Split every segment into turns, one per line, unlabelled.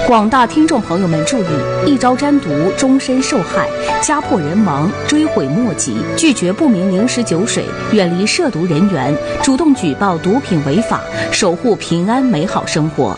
广大听众朋友们注意，一朝沾毒，终身受害，家破人亡，追悔莫及。拒绝不明零食酒水，远离涉毒人员，主动举报毒品违法，守护平安美好生活。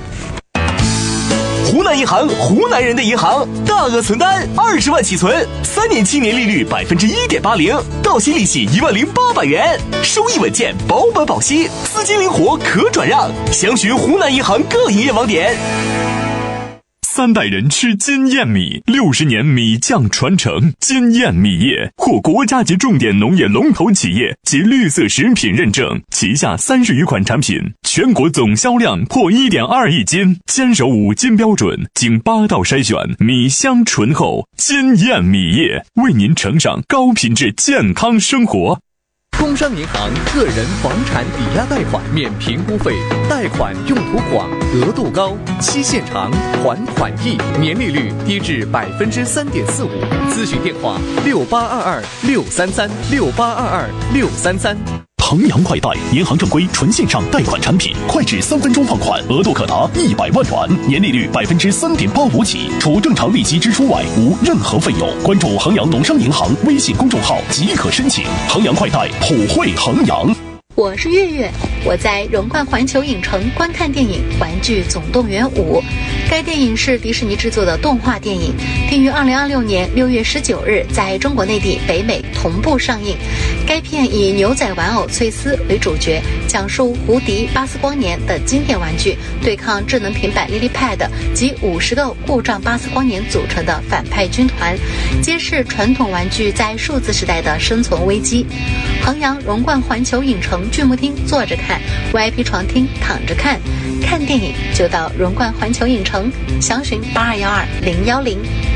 湖南银行，湖南人的银行，大额存单20万起存，3年期年利率1.80%，到期利息10800元，收益稳健，保本保息，资金灵活可转让。详询湖南银行各营业网点。
3代人吃金燕米，60年米酱传承。金燕米业获国家级重点农业龙头企业及绿色食品认证，旗下30余款产品，全国总销量破1.2亿斤，坚守5金标准，经8道筛选，米香醇厚。金燕米业为您呈上高品质健康生活。
工商银行个人房产抵押贷款免评估费，贷款用途广，额度高，期限长，还款易，年利率低至3.45%。咨询电话68226336322633。
衡阳快贷，银行正规纯线上贷款产品，快至3分钟放款，额度可达100万元，年利率3.85%起，除正常利息支出外，无任何费用。关注衡阳农商银行微信公众号即可申请。衡阳快贷，普惠衡阳。
我是月月，我在荣冠环球影城观看电影《玩具总动员5》。该电影是迪士尼制作的动画电影，定于2026年6月19日在中国内地、北美同步上映。该片以牛仔玩偶翠丝为主角，讲述胡迪、巴斯光年的经典玩具对抗智能平板 LilyPad 及50个故障巴斯光年组成的反派军团，揭示传统玩具在数字时代的生存危机。衡阳荣冠环球影城剧目厅坐着看， VIP 床厅躺着看。看电影就到荣冠环球影城，详询8212-010。